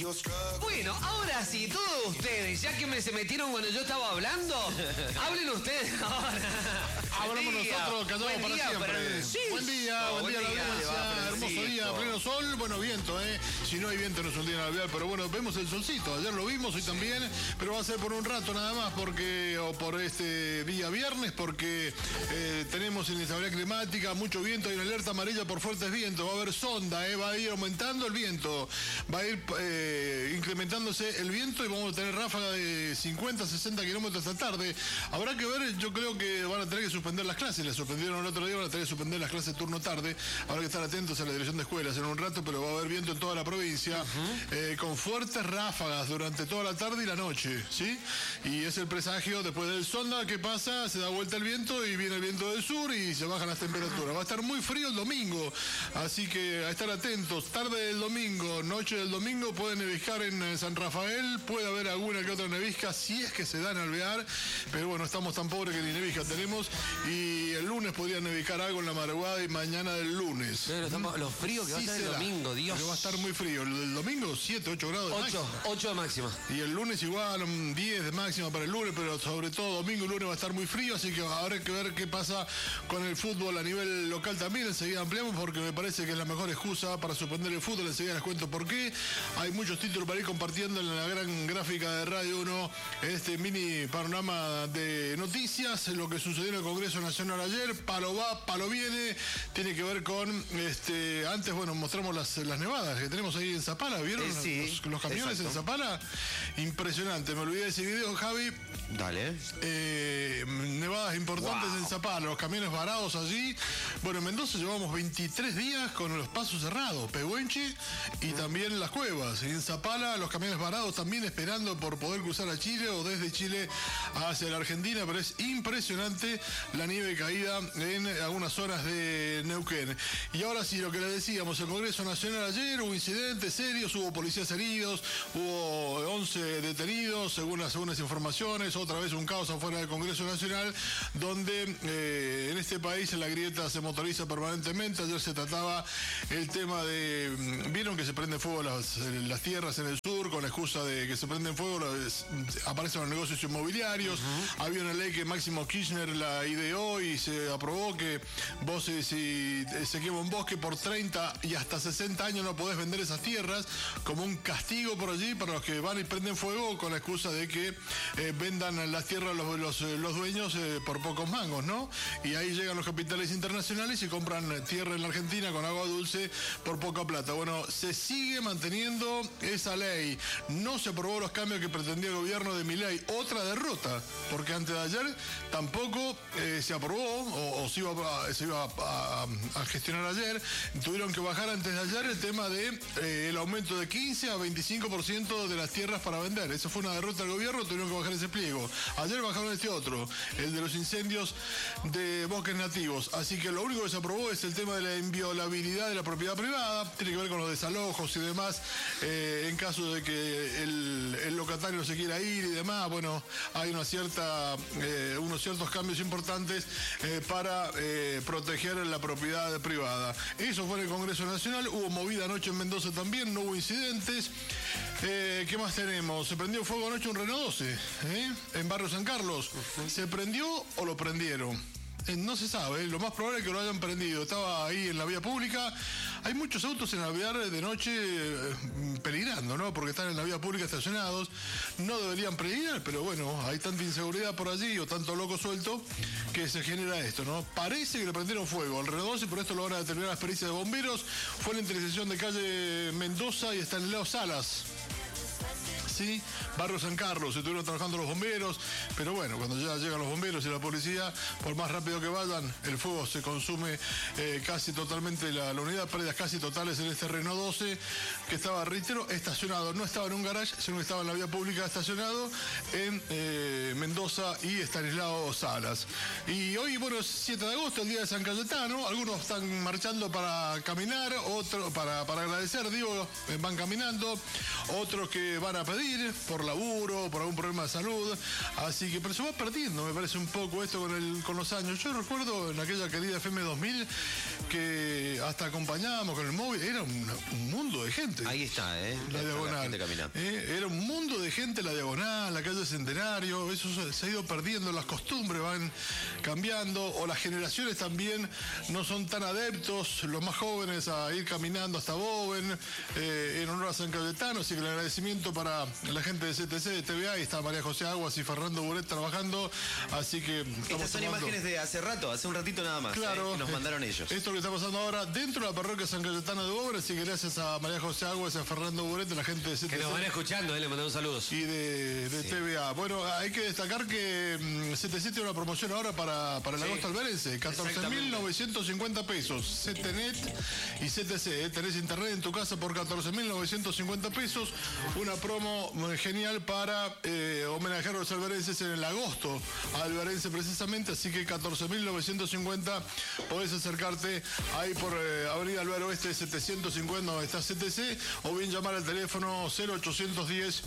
Bueno, ahora sí, todos ustedes, ya que se metieron cuando yo estaba hablando, hablen ustedes ahora. Hablamos nosotros, que andamos para siempre. Buen día, la audiencia, hermoso día, pleno sol, bueno, viento, si no hay viento no es un día navidad, pero bueno, vemos el solcito, ayer lo vimos, hoy también, pero va a ser por un rato nada más, o por este día viernes, porque tenemos inestabilidad climática, mucho viento, hay una alerta amarilla por fuertes vientos, va a haber sonda, va a ir aumentando el viento, va a ir incrementándose el viento y vamos a tener ráfagas de 50, 60 kilómetros esta tarde. Habrá que ver, yo creo que van a tener que suspender las clases, les suspendieron el otro día, van a tener que suspender las clases turno tarde, habrá que estar atentos a la dirección de escuelas en un rato, pero va a haber viento en toda la provincia, con fuertes ráfagas durante toda la tarde y la noche, ¿sí? Y es el presagio después del sonda que pasa, se da vuelta el viento y viene el viento del sur y se bajan las temperaturas. Va a estar muy frío el domingo, así que a estar atentos, tarde del domingo, noche del domingo, pueden neviscar en San Rafael, puede haber alguna que otra nevisca si es que se dan a alvear, pero bueno, estamos tan pobres que ni nevisca tenemos y el lunes podría neviscar algo en la madrugada y mañana del lunes. Pero lo frío que va a estar el domingo, Dios. Pero va a estar muy frío, el domingo 7, 8 grados de máxima. 8 de máxima. Y el lunes igual, 10 de máxima para el lunes, pero sobre todo domingo y lunes va a estar muy frío, así que habrá que ver qué pasa con el fútbol a nivel local también. Enseguida ampliamos porque me parece que es la mejor excusa para suspender el fútbol, enseguida les cuento por qué. Hay muchos títulos para ir compartiendo en la gran gráfica de Radio 1, este mini panorama de noticias, lo que sucedió en el Congreso Nacional ayer, palo va, palo viene, tiene que ver con, antes, bueno, mostramos las nevadas que tenemos ahí en Zapala, ¿vieron? Sí, los camiones exacto. en Zapala, impresionante, me olvidé de ese video, Javi. Dale. Nevadas importantes en Zapala, los camiones varados allí. Bueno, en Mendoza llevamos 23 días con los pasos cerrados, Pehuenche y también las cuevas. En Zapala los camiones varados también esperando por poder cruzar a Chile o desde Chile hacia la Argentina, pero es impresionante la nieve caída en algunas zonas de Neuquén. Y ahora sí, lo que les decíamos, el Congreso Nacional ayer hubo incidentes serios, hubo policías heridos, hubo 11 detenidos, según las informaciones, otra vez un caos afuera del Congreso Nacional, donde en este país la grieta se motoriza permanentemente. Ayer se trataba el tema de, vieron que se prenden fuego las tierras en el sur con la excusa de que se prenden fuego, aparecen los negocios inmobiliarios. Había una ley que Máximo Kirchner la ideó y se aprobó que vos si se quema un bosque por 30 y hasta 60 años no podés vender esas tierras, como un castigo por allí para los que van y prenden fuego con la excusa de que vendan las tierras los dueños por pocos mangos, ¿no? Y ahí llegan los capitales internacionales y compran tierra en la Argentina con agua dulce por poca plata. Bueno, se sigue manteniendo esa ley. No se aprobó los cambios que pretendía el gobierno de Milei. Otra derrota, porque antes de ayer tampoco se aprobó o se iba a gestionar ayer. Tuvieron que bajar antes de ayer el tema de el aumento de 15 a 25% de las tierras para vender. Eso fue una derrota del gobierno, tuvieron que bajar ese pliego. Ayer bajaron este otro, el de los incendios de bosques nativos. Así que lo único que se aprobó es el tema de la inviolabilidad de la propiedad privada. Tiene que ver con los desalojos y demás. En caso de que el locatario no se quiera ir y demás, bueno, hay unos ciertos cambios importantes para proteger la propiedad privada. Eso fue en el Congreso Nacional. Hubo movida anoche en Mendoza también, no hubo incidentes. ¿Qué más tenemos? Se prendió fuego anoche un Renault 12, en Barrio San Carlos. ¿Se prendió o lo prendieron? No se sabe, lo más probable es que lo hayan prendido. Estaba ahí en la vía pública. Hay muchos autos en la vía de noche peligrando, ¿no? Porque están en la vía pública estacionados. No deberían peligrar, pero bueno, hay tanta inseguridad por allí o tanto loco suelto que se genera esto, ¿no? Parece que le prendieron fuego al Renault 12, por esto lo van a determinar las pericias de bomberos. Fue la intersección de calle Mendoza y Estanislao Salas. Sí, Barrio San Carlos, estuvieron trabajando los bomberos, pero bueno, cuando ya llegan los bomberos y la policía, por más rápido que vayan, el fuego se consume casi totalmente, la unidad, pérdidas casi totales en este Renault 12, que estaba, reitero, estacionado, no estaba en un garage, sino que estaba en la vía pública estacionado en Mendoza y Estanislao Salas. Y hoy, bueno, es 7 de agosto, el día de San Cayetano, algunos están marchando para caminar, otros para agradecer, digo, van caminando, otros que van a pedir ir por laburo, por algún problema de salud. Así que, pero se va perdiendo, me parece un poco esto con los años. Yo recuerdo en aquella querida FM 2000 que hasta acompañábamos con el móvil. Era un mundo de gente. Ahí está, La diagonal. Era un mundo de gente la diagonal, la calle Centenario. Eso se ha ido perdiendo, las costumbres van cambiando, o las generaciones también no son tan adeptos, los más jóvenes, a ir caminando hasta Boven, en honor a San Cayetano. Así que el agradecimiento para la gente de CTC, de TVA, y está María José Aguas y Fernando Buret trabajando. Así que estas son imágenes de hace un ratito nada más, claro, que nos mandaron ellos. Esto que está pasando ahora dentro de la parroquia San Cayetano de Boven. Así que gracias a María José Aguas y a Fernando Buret, la gente de CTC. Que nos van escuchando, le mandamos saludos. Y de TVA. Bueno, hay que destacar que CTC tiene una promoción ahora para el agosto alberense. 14.950 pesos. CTNet y CTC. Tenés internet en tu casa por 14.950 pesos. Una promo genial para homenajear a los alberenses en el agosto alberense precisamente. Así que 14.950 podés acercarte ahí por Avenida Alvear Oeste 750, donde está CTC, o bien llamar al teléfono 0810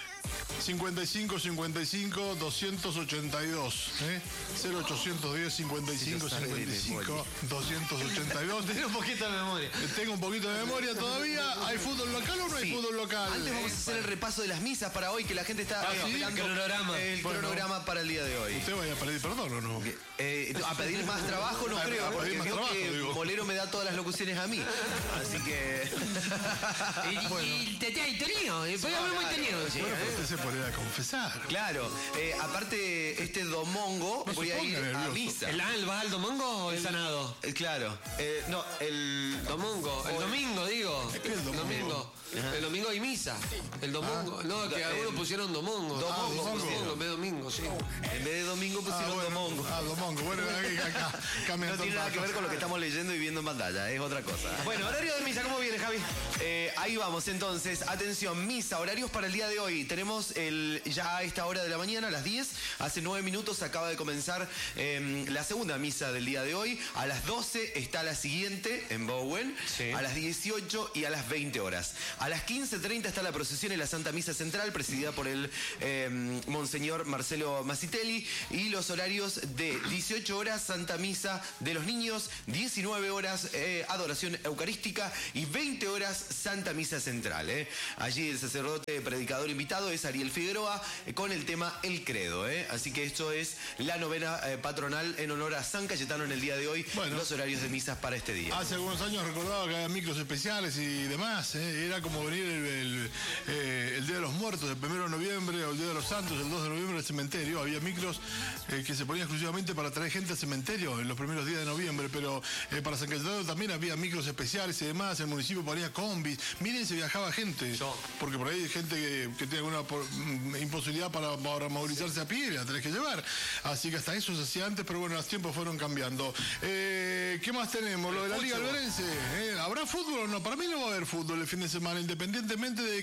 55 55 282, 0810 55 55 282. Tengo un poquito de memoria. Tengo un poquito de memoria todavía. ¿Hay fútbol local o no hay fútbol local? Antes vamos a hacer el repaso de las misas para hoy, que la gente está esperando el cronograma para el día de hoy. ¿Usted vaya a pedir perdón o no? A pedir más trabajo no creo, porque creo que Molero me da todas las locuciones a mí. Así que... Y te italiano, voy a hablar muy italiano. Usted se podría confesar. Claro, aparte este domingo voy a ir a misa. ¿Vas al domingo o el sanado? Claro, no, el domingo, el domingo digo. ¿Qué es el domingo? El domingo hay misa. El domingo, no, que algunos pusieron domingo. Domingo. En vez de domingo, sí. En vez de domingo pusieron domingo. Domingo. Bueno, acá no tiene nada que ver con lo que estamos leyendo y viendo en pantalla, es otra cosa. Bueno, horario de misa, ¿cómo viene, Javi? Ahí vamos, entonces, atención, misa, horarios para el día de hoy. Tenemos ya a esta hora de la mañana, a las 10, hace 9 minutos acaba de comenzar la segunda misa del día de hoy. A las 12 está la siguiente en Bowen, sí. A las 18 y a las 20 horas. A las 15:30 está la procesión en la Santa Misa Central, presidida por el Monseñor Marcelo Masitelli, y los horarios de 18 horas, Santa Misa de los Niños, 19 horas, Adoración Eucarística, y 20 horas, Santa Misa Central. Allí el sacerdote predicador invitado es Ariel Figueroa, con el tema El Credo. Así que esto es la novena patronal en honor a San Cayetano en el día de hoy. Bueno, los horarios de misas para este día. Hace algunos años recordaba que había micros especiales y demás. Era como venir el Día de los Muertos, el 1 de noviembre, o el Día de los Santos, el 2 de noviembre, al cementerio. Había micros que se ponían exclusivamente para traer gente al cementerio en los primeros días de noviembre, pero para San Cayetano también había micros especiales y demás. El municipio ponía combis. Miren, se viajaba gente. Porque por ahí hay gente que tiene alguna imposibilidad para movilizarse a pie, la tenés que llevar. Así que hasta eso se hacía antes, pero bueno, los tiempos fueron cambiando. ¿Qué más tenemos? Lo de la Liga Alberense. ¿Habrá fútbol o no? Para mí no va a haber fútbol el fin de semana, independientemente de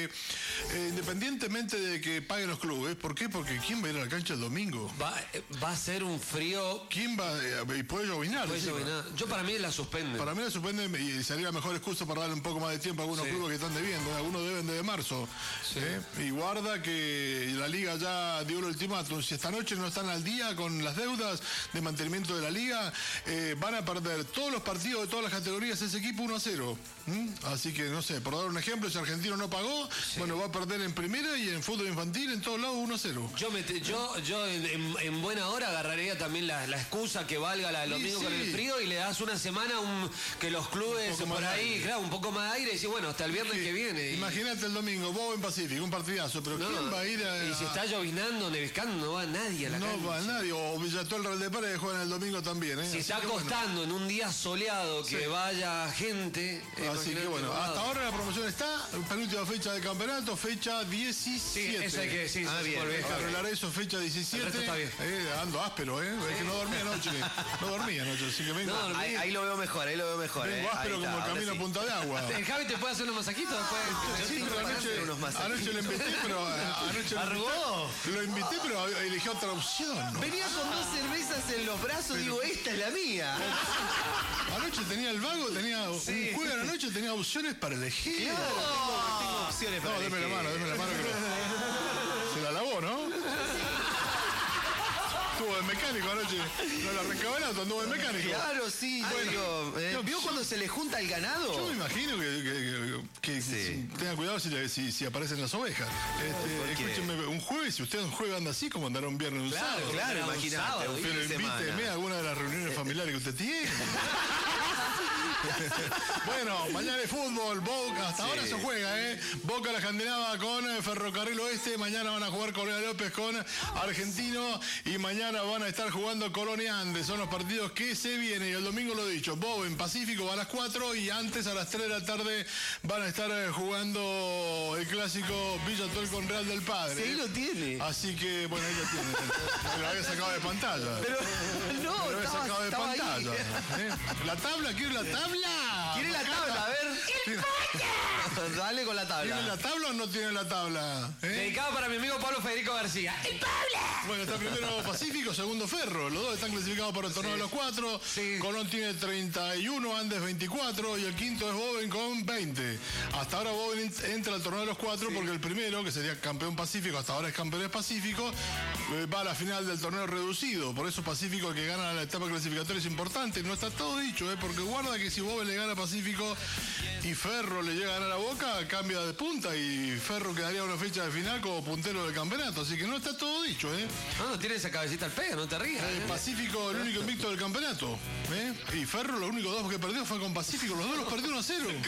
que paguen los clubes. ¿Por qué? Porque ¿quién va a ir a la cancha el domingo? Va a ser un frío. ¿Quién va? Y puede llovinar. Yo para mí la suspenden. Para mí la suspenden y sería la mejor excusa para darle un poco más de tiempo a algunos clubes que están debiendo. Algunos deben desde marzo. Sí. Y guarda que la Liga ya dio el ultimátum. Si esta noche no están al día con las deudas de mantenimiento de la Liga, van a perder todos los partidos de todas las categorías ese equipo 1-0. Así que, no sé, por dar un ejemplo, si Argentino no pagó, bueno, va a perder en primera y en fútbol infantil en todos lados 1-0. Yo en buena hora agarraría también la excusa que valga la del domingo con el frío, y le das una semana que los clubes por ahí, claro, un poco más de aire, y decís, bueno, hasta el viernes que viene. Imagínate el domingo, vos en Pacífico, un partidazo, pero ¿quién va a ir a...? Y si está llovinando, nevescando, no va nadie a la cancha. No va nadie, o Villatol Real de Paredes juegan el domingo también, Si está costando en un día soleado que vaya gente... Así que bueno, hasta ahora la promoción está, penúltima fecha del campeonato, fecha 17. Sí, esa que bien. Arreglar eso, fecha 17. Está bien. Ando áspero, Es que no dormía anoche, así que vengo. Ahí lo veo mejor, Vengo áspero como el camino a Punta de Agua. ¿El Javi te puede hacer unos masajitos después? Sí, pero la noche más. Anoche lo invité, pero lo invité, pero elegí otra opción. ¿No? Venía con 2 cervezas en los brazos, digo, esta es la mía. Anoche tenía el vago, tenía un juego a la noche, tenía opciones para elegir. Claro, tengo opciones para elegir. Deme la mano que se la lavó, ¿no? Estuvo de mecánico anoche. No la arrancaba el auto, anduvo de mecánico. Claro, sí. Bueno, ¿vio cuando se le junta el ganado? Yo me imagino que tengan cuidado si aparecen las ovejas. Escúcheme, un jueves, si usted un jueves anda así, como andará un viernes un sábado. Claro, imagínate. Pero invíteme a alguna de las reuniones familiares que usted tiene. Bueno, mañana hay fútbol, Boca, hasta ahora se juega, Boca la Escandinava con Ferrocarril Oeste, mañana van a jugar Colonia López con Argentino y mañana van a estar jugando Colonia Andes, son los partidos que se vienen y el domingo lo he dicho, Bob en Pacífico va a las 4 y antes a las 3 de la tarde van a estar jugando el clásico Villa Tuel con Real del Padre. Sí, lo tiene. Así que, bueno, ahí lo tiene. Lo había sacado de pantalla. Pero no, lo había sacado de pantalla. Ahí. ¿La tabla? ¿Quiere la tabla? ¿Quiere la tabla? A ver. Dale con la tabla. ¿Tiene la tabla o no tiene la tabla? Dedicado para mi amigo Pablo Federico García. ¡El Pablo! Bueno, está primero Pacífico, segundo Ferro. Los dos están clasificados para el torneo de los 4. Sí. Colón tiene 31, Andes 24 y el quinto es Boven con 20. Hasta ahora Boven entra al torneo de los 4 porque el primero, que sería campeón Pacífico, hasta ahora es campeón Pacífico, va a la final del torneo reducido. Por eso Pacífico, el que gana la etapa clasificatoria, es importante. No está todo dicho, porque guarda que si Boven le gana a Pacífico y Ferro le llega a ganar a Boca, cambia de punta y Ferro quedaría una fecha de final como puntero del campeonato. Así que no está todo dicho, No tiene esa cabecita al pedo, no te rías. Pacífico, el único invicto del campeonato. Y Ferro, los únicos 2 que perdió fue con Pacífico. Los 2 los perdió 1-0.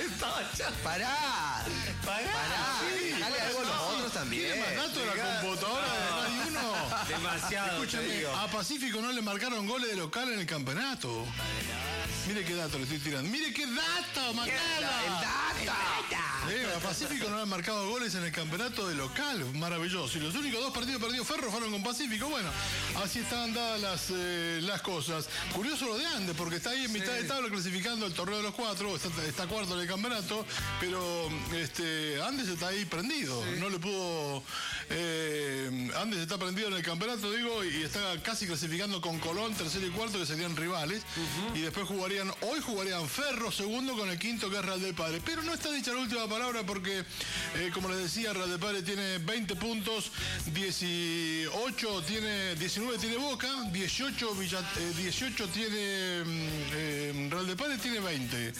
Pará. Sí, dale algo a los otros también. ¿Tiene más datos de la computadora de Radio 1? Demasiado. Escúchame, a Pacífico no le marcaron goles de local en el campeonato. Mire qué dato le estoy tirando. Mire qué dato, Macala. A Pacífico no le han marcado goles en el campeonato de local. Maravilloso. Y los únicos 2 partidos perdidos Ferro fueron con Pacífico. Bueno, así están dadas las cosas. Curioso lo de Andes, porque está ahí en mitad de tabla clasificando el torneo de los 4. Está cuarto en el campeonato. Pero Andes está ahí prendido. No le pudo... Andes está prendido en el campeonato, digo, y está casi clasificando con Colón, tercero y cuarto, que serían rivales. Y después hoy jugarían Ferro segundo con el quinto, que es Real del Padre. Pero no está dicha la última palabra porque, como les decía, Real del Padre tiene 20 puntos, 19 tiene Boca, 18 tiene Real del Padre tiene 20.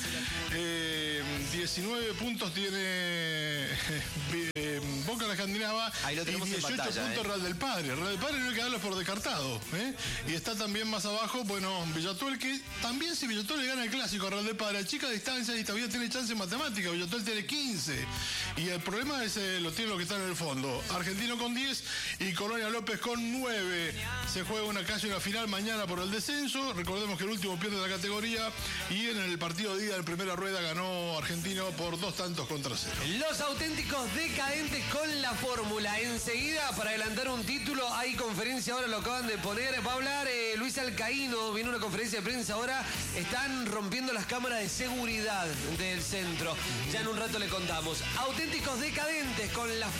19 puntos tiene Boca la Escandinava y 18 puntos Real del Padre. Real del Padre no hay que darlo por descartado. Y está también más abajo, bueno, Villatuel, que también si Villatuel le gana el clásico a Real del Padre a chica distancia y todavía tiene chance en matemática. Villatuel tiene 15. Y el problema es lo tiene lo que está en el fondo. Argentino con 10 y Colonia López con 9. Se juega casi una final mañana por el descenso. Recordemos que el último pierde la categoría y en el partido de ida en primera rueda ganó Argentino por 2-0. Los auténticos decadentes con la fórmula. Enseguida, para adelantar un título, hay conferencia ahora, lo acaban de poner. Va a hablar Luis Alcaíno, viene una conferencia de prensa ahora. Están rompiendo las cámaras de seguridad del centro. Ya en un rato le contamos. Auténticos decadentes con la